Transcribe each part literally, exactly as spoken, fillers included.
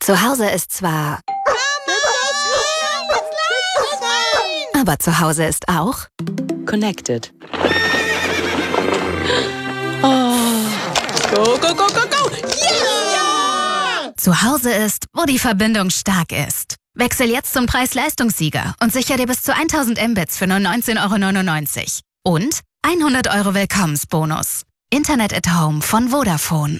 Zu Hause ist zwar... Aber zu Hause ist auch... Connected. Oh. Go, go, go, go, go! Yeah! Zu Hause ist, wo die Verbindung stark ist. Wechsel jetzt zum Preis-Leistungssieger und sicher dir bis zu tausend Mbits für nur neunzehn Euro neunundneunzig. Und hundert Euro Willkommensbonus. Internet at Home von Vodafone.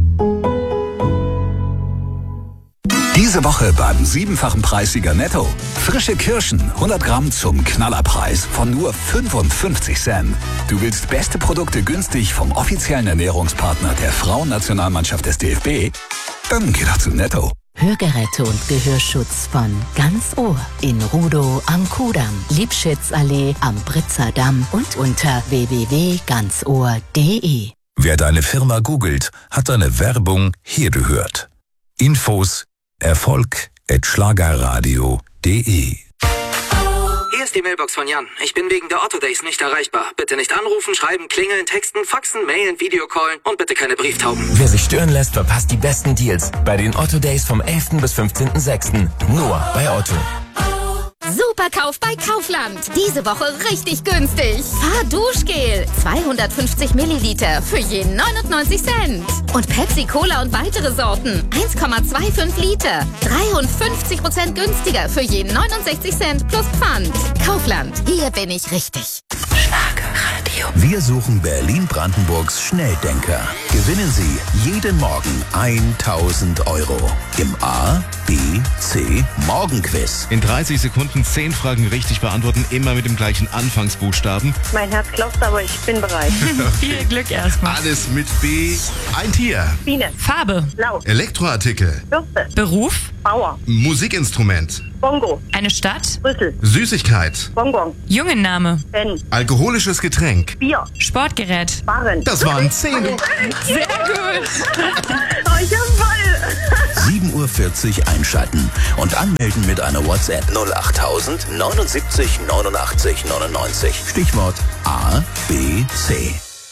Diese Woche beim siebenfachen Preissieger Netto. Frische Kirschen, hundert Gramm zum Knallerpreis von nur fünfundfünfzig Cent. Du willst beste Produkte günstig vom offiziellen Ernährungspartner der Frauennationalmannschaft des D F B? Dann geh doch zu Netto. Hörgeräte und Gehörschutz von Ganz Ohr in Rudow am Kudamm, Liebschitzallee am Britzer Damm und unter w w w punkt ganz ohr punkt d e. Wer deine Firma googelt, hat deine Werbung hier gehört. Infos Erfolg at schlagerradio punkt de. Hier ist die Mailbox von Jan. Ich bin wegen der Otto Days nicht erreichbar. Bitte nicht anrufen, schreiben, klingeln, texten, faxen, mailen, Videocallen und bitte keine Brieftauben. Wer sich stören lässt, verpasst die besten Deals bei den Otto Days vom elften bis fünfzehnten sechsten Nur bei Otto. Superkauf bei Kaufland. Diese Woche richtig günstig. Fahrduschgel. zweihundertfünfzig Milliliter für je neunundneunzig Cent. Und Pepsi Cola und weitere Sorten. eins Komma fünfundzwanzig Liter. dreiundfünfzig Prozent günstiger für je neunundsechzig Cent plus Pfand. Kaufland. Hier bin ich richtig. Schlagerradio. Wir suchen Berlin-Brandenburgs Schnelldenker. Gewinnen Sie jeden Morgen tausend Euro im A, B, C Morgenquiz. In dreißig Sekunden zehn Fragen richtig beantworten, immer mit dem gleichen Anfangsbuchstaben. Mein Herz klopft, aber ich bin bereit. Viel Glück erstmal. Alles mit B. Ein Tier. Biene. Farbe. Blau. Elektroartikel. Bürste. Beruf. Bauer. Musikinstrument. Bongo. Eine Stadt. Brüssel. Süßigkeit. Bonbon. Jungenname. Ben. Alkoholisches Getränk. Bier. Sportgerät. Barren. Das waren zehn. Sehr gut. Oh, ich hab voll. sieben Uhr vierzig einschalten und anmelden mit einer WhatsApp null achttausend neunundsiebzig neunundachtzig neunundneunzig. Stichwort A, B, C.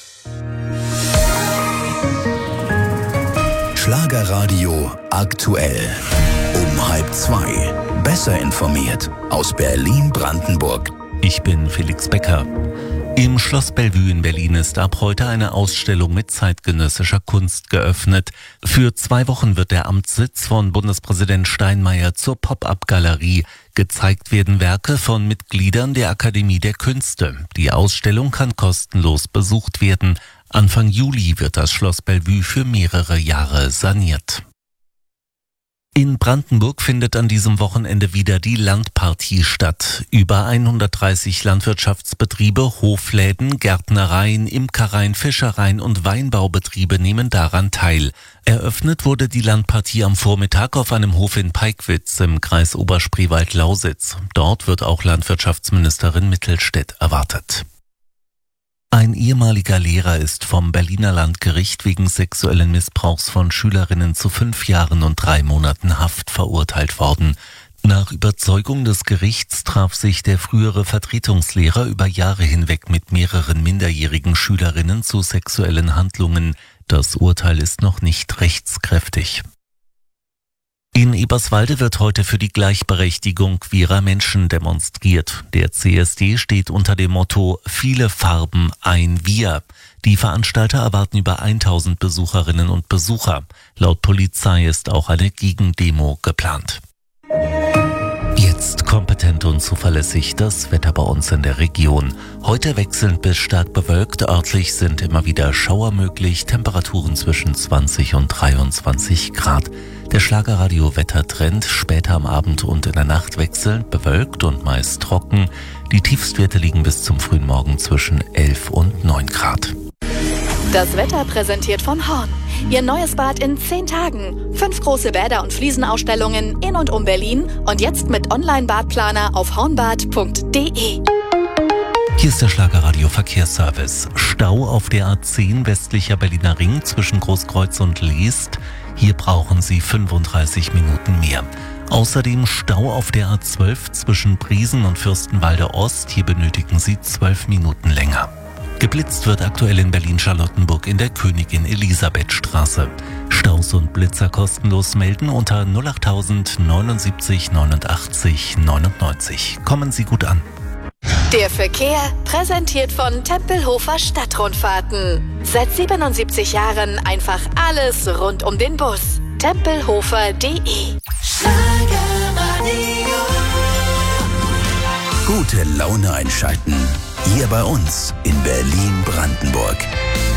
Schlagerradio aktuell. Um halb zwei. Besser informiert aus Berlin-Brandenburg. Ich bin Felix Becker. Im Schloss Bellevue in Berlin ist ab heute eine Ausstellung mit zeitgenössischer Kunst geöffnet. Für zwei Wochen wird der Amtssitz von Bundespräsident Steinmeier zur Pop-up-Galerie. Gezeigt werden Werke von Mitgliedern der Akademie der Künste. Die Ausstellung kann kostenlos besucht werden. Anfang Juli wird das Schloss Bellevue für mehrere Jahre saniert. In Brandenburg findet an diesem Wochenende wieder die Landpartie statt. Über hundertdreißig Landwirtschaftsbetriebe, Hofläden, Gärtnereien, Imkereien, Fischereien und Weinbaubetriebe nehmen daran teil. Eröffnet wurde die Landpartie am Vormittag auf einem Hof in Peigwitz im Kreis Oberspreewald-Lausitz. Dort wird auch Landwirtschaftsministerin Mittelstädt erwartet. Ein ehemaliger Lehrer ist vom Berliner Landgericht wegen sexuellen Missbrauchs von Schülerinnen zu fünf Jahren und drei Monaten Haft verurteilt worden. Nach Überzeugung des Gerichts traf sich der frühere Vertretungslehrer über Jahre hinweg mit mehreren minderjährigen Schülerinnen zu sexuellen Handlungen. Das Urteil ist noch nicht rechtskräftig. In Eberswalde wird heute für die Gleichberechtigung queerer Menschen demonstriert. Der C S D steht unter dem Motto Viele Farben, ein Wir. Die Veranstalter erwarten über tausend Besucherinnen und Besucher. Laut Polizei ist auch eine Gegendemo geplant. Jetzt kompetent und zuverlässig das Wetter bei uns in der Region. Heute wechselnd bis stark bewölkt, örtlich sind immer wieder Schauer möglich, Temperaturen zwischen zwanzig und dreiundzwanzig Grad. Der Schlagerradio-Wettertrend später am Abend und in der Nacht wechselnd bewölkt und meist trocken. Die Tiefstwerte liegen bis zum frühen Morgen zwischen elf und neun Grad. Das Wetter präsentiert von Horn. Ihr neues Bad in zehn Tagen. Fünf große Bäder und Fliesenausstellungen in und um Berlin. Und jetzt mit Online-Badplaner auf hornbad punkt de. Hier ist der Schlagerradio Verkehrsservice. Stau auf der A zehn westlicher Berliner Ring zwischen Großkreuz und Leest. Hier brauchen Sie fünfunddreißig Minuten mehr. Außerdem Stau auf der A zwölf zwischen Briesen und Fürstenwalde Ost. Hier benötigen Sie zwölf Minuten länger. Geblitzt wird aktuell in Berlin-Charlottenburg in der Königin-Elisabeth-Straße. Staus und Blitzer kostenlos melden unter null achttausend neunundsiebzig neunundachtzig neunundneunzig. Kommen Sie gut an. Der Verkehr präsentiert von Tempelhofer Stadtrundfahrten. Seit siebenundsiebzig Jahren einfach alles rund um den Bus. Tempelhofer punkt de. Gute Laune einschalten. Hier bei uns in Berlin-Brandenburg.